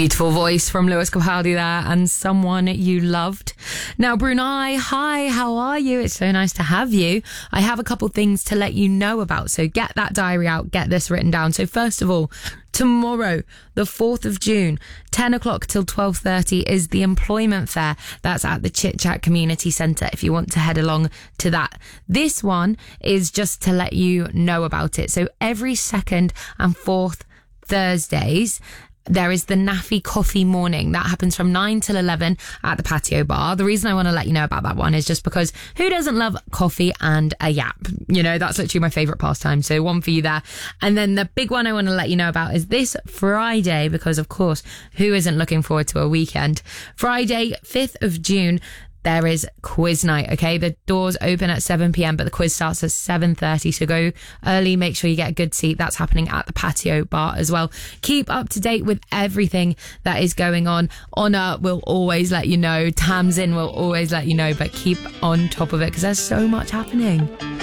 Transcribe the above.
Beautiful voice from Lewis Capaldi there, and Someone You Loved. Now, Brunei, hi, how are you? It's so nice to have you. I have a couple things to let you know about, so get that diary out, get this written down. So first of all, tomorrow, the 4th of June, 10 o'clock till 12:30 is the employment fair. That's at the Chit Chat Community Centre if you want to head along to that. This one is just to let you know about it. So every second and fourth Thursdays, there is the Naffy Coffee Morning. That happens from 9 till 11 at the Patio Bar. The reason I want to let you know about that one is just because who doesn't love coffee and a yap? You know, that's literally my favourite pastime. So one for you there. And then the big one I want to let you know about is this Friday, because of course, who isn't looking forward to a weekend? Friday, 5th of June, there is quiz night, okay? The doors open at 7 p.m, but the quiz starts at 7:30. So go early, make sure you get a good seat. That's happening at the Patio Bar as well. Keep up to date with everything that is going on. Honor will always let you know. Tamsin will always let you know, but keep on top of it because there's so much happening.